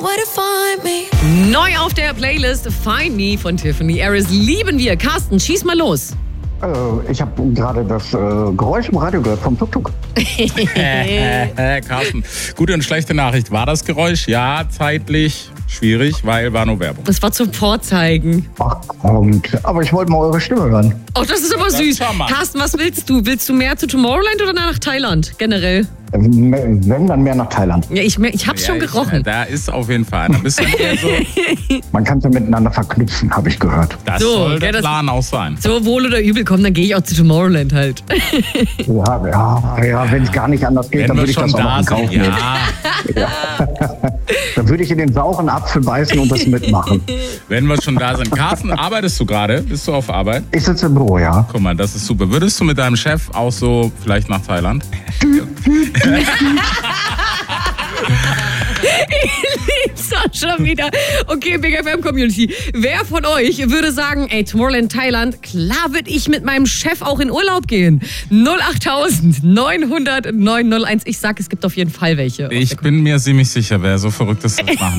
Neu auf der Playlist Find Me von Tiffany Harris. Lieben wir. Carsten, schieß mal los. Ich habe gerade das Geräusch im Radio gehört vom Tuk-Tuk. Carsten, gute und schlechte Nachricht. War das Geräusch? Ja, zeitlich schwierig, weil war nur Werbung. Das war zum Vorzeigen. Ach, aber ich wollte mal eure Stimme hören. Oh, das ist aber süß. Carsten, was willst du? Willst du mehr zu Tomorrowland oder nach Thailand generell? Wenn, dann mehr nach Thailand. Ja, ich hab's schon gerochen. Da ist auf jeden Fall. Da bist du eher so. Man kann es ja miteinander verknüpfen, habe ich gehört. Das So, soll der das- Plan auch sein. So, wohl oder übel, komm, dann gehe ich auch zu Tomorrowland halt. Ja, wenn es gar nicht anders geht, dann Wenn wir würde ich das schon auch noch da in sind, Kauf nehmen. ja. Dann würde ich in den sauren Apfel beißen und das mitmachen. Wenn wir schon da sind. Carsten, arbeitest du gerade? Bist du auf Arbeit? Ich sitze im Büro, ja. Guck mal, das ist super. Würdest du mit deinem Chef auch so vielleicht nach Thailand? So, schon wieder. Okay, Big FM Community. Wer von euch würde sagen, ey, Tomorrowland Thailand, klar würde ich mit meinem Chef auch in Urlaub gehen. 08000 900 901. Ich sag, es gibt auf jeden Fall welche. Ich bin mir ziemlich sicher, wer so verrückt ist, das machen